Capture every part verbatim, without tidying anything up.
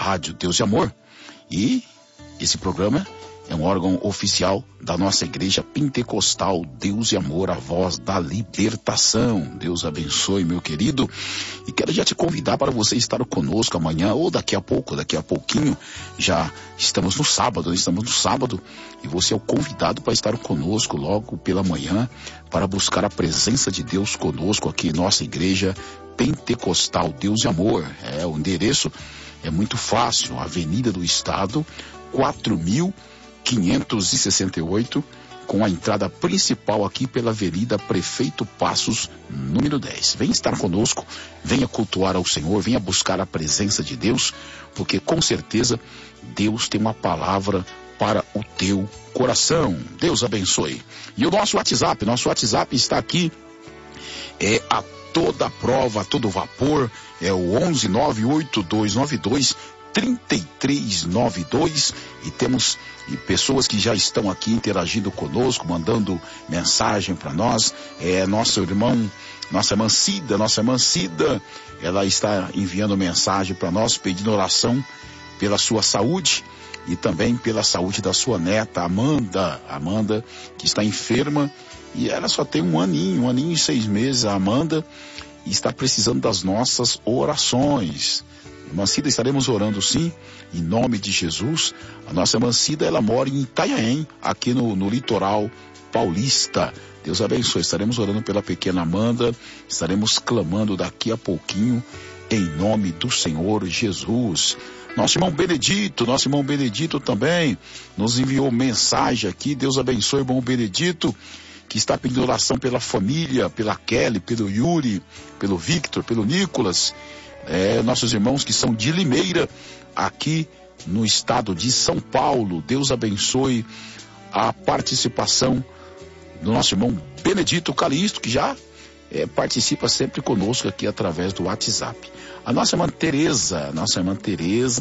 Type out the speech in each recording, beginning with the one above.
Rádio Deus e Amor. E esse programa é um órgão oficial da nossa igreja pentecostal Deus e Amor, a voz da libertação. Deus abençoe, meu querido. E quero já te convidar para você estar conosco amanhã ou daqui a pouco, daqui a pouquinho. Já estamos no sábado, estamos no sábado. E você é o convidado para estar conosco logo pela manhã, para buscar a presença de Deus conosco aqui em nossa igreja pentecostal Deus e Amor. É, o endereço é muito fácil, Avenida do Estado, quatro mil quinhentos e sessenta e oito, com a entrada principal aqui pela Avenida Prefeito Passos, número dez. Venha estar conosco, venha cultuar ao Senhor, venha buscar a presença de Deus, porque com certeza Deus tem uma palavra para o teu coração. Deus abençoe. E o nosso WhatsApp, nosso WhatsApp está aqui, é a toda prova, a todo vapor, é o onze nove oito dois nove dois trinta e três noventa e dois, e temos e pessoas que já estão aqui interagindo conosco, mandando mensagem para nós. É nosso irmão, nossa irmã Cida, nossa irmã Cida, ela está enviando mensagem para nós, pedindo oração pela sua saúde e também pela saúde da sua neta, Amanda, Amanda, que está enferma, e ela só tem um aninho, um aninho e seis meses, a Amanda, e está precisando das nossas orações. Irmã Cida, estaremos orando sim, em nome de Jesus. A nossa irmã Cida, ela mora em Itanhaém, aqui no, no litoral paulista. Deus abençoe. Estaremos orando pela pequena Amanda, estaremos clamando daqui a pouquinho, em nome do Senhor Jesus. Nosso irmão Benedito, nosso irmão Benedito também nos enviou mensagem aqui. Deus abençoe, irmão Benedito, que está pedindo oração pela família, pela Kelly, pelo Yuri, pelo Victor, pelo Nicolas. É, nossos irmãos que são de Limeira, aqui no estado de São Paulo. Deus abençoe a participação do nosso irmão Benedito Calixto, que já é, participa sempre conosco aqui através do WhatsApp. A nossa irmã Tereza, nossa irmã Tereza,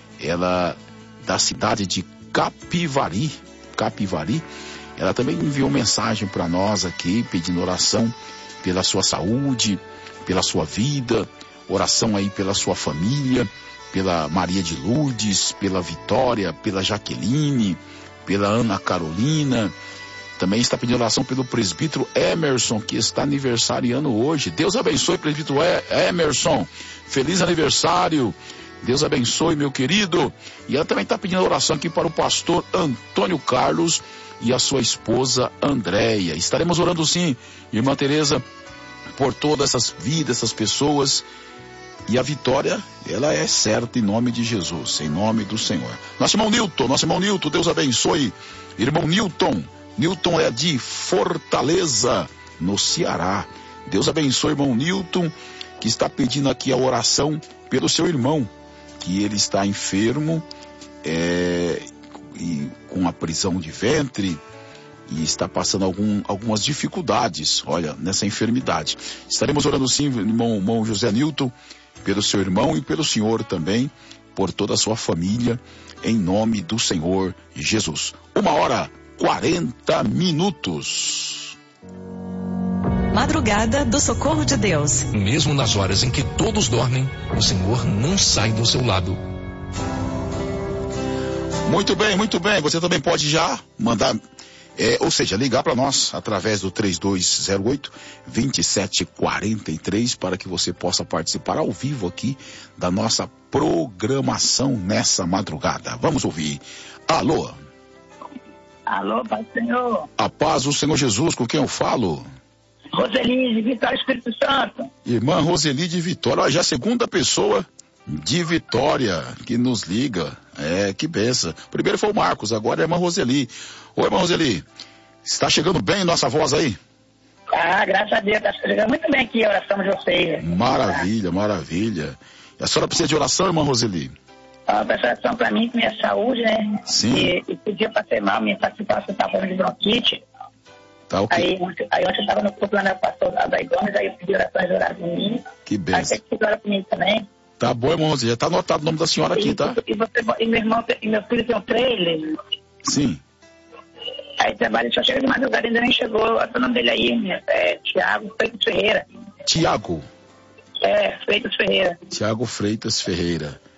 ela da cidade de Capivari, Capivari, ela também enviou mensagem para nós aqui, pedindo oração pela sua saúde, pela sua vida, oração aí pela sua família, pela Maria de Lourdes, pela Vitória, pela Jaqueline, pela Ana Carolina. Também está pedindo oração pelo presbítero Emerson, que está aniversariando hoje. Deus abençoe, presbítero Emerson. Feliz aniversário. Deus abençoe, meu querido. E ela também está pedindo oração aqui para o pastor Antônio Carlos e a sua esposa Andréia. Estaremos orando sim, irmã Tereza, por todas essas vidas, essas pessoas. E a vitória, ela é certa em nome de Jesus, em nome do Senhor. Nosso irmão Nilton, nosso irmão Nilton, Deus abençoe. Irmão Nilton, Nilton é de Fortaleza, no Ceará. Deus abençoe, irmão Nilton, que está pedindo aqui a oração pelo seu irmão, que ele está enfermo, é, e com a prisão de ventre, e está passando algum, algumas dificuldades, olha, nessa enfermidade. Estaremos orando sim, irmão, irmão José Nilton, pelo seu irmão e pelo senhor também, por toda a sua família, em nome do Senhor Jesus. Uma hora, quarenta minutos. Madrugada do Socorro de Deus. Mesmo nas horas em que todos dormem, o Senhor não sai do seu lado. Muito bem, muito bem. Você também pode já mandar, é, ou seja, ligar para nós através do três dois zero oito, dois sete quatro três para que você possa participar ao vivo aqui da nossa programação nessa madrugada. Vamos ouvir. Alô? Alô, Pai do Senhor. A paz do Senhor Jesus, com quem eu falo? Roseli de Vitória, Espírito Santo. Irmã Roseli de Vitória, já a segunda pessoa de Vitória que nos liga. É, que benção. Primeiro foi o Marcos, agora é a irmã Roseli. Oi, irmã Roseli, está chegando bem nossa voz aí? Ah, graças a Deus, está chegando muito bem aqui a oração de vocês. Maravilha, maravilha. E a senhora precisa de oração, irmã Roseli? Ah, peço oração para mim, com minha saúde, né? Sim. E, e pedia para ser mal, minha participação estava falando de bronquite. Tá ok. Aí ontem, aí ontem eu estava no culto lá na pastor Aldair Gomes, aí eu pedi orações de orar por mim. Que benção. Aí você que ora por mim também. Tá bom, irmão Roseli, já tá anotado o nome da senhora aqui, E, tá? e, você, e meu irmão e meu filho tem um trailer. Sim. Aí trabalha, só chega de madrugada, ainda nem chegou. Olha o nome dele aí, minha, é Tiago Freitas Ferreira. Tiago. É, Freitas Ferreira. Tiago Freitas Ferreira.